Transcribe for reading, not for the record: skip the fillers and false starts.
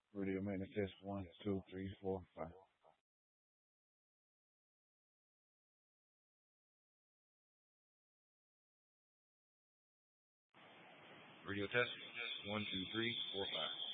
Radio manifest 1, 2, 3, 4, 5. Radio test. 1, 2, 3, 4, 5.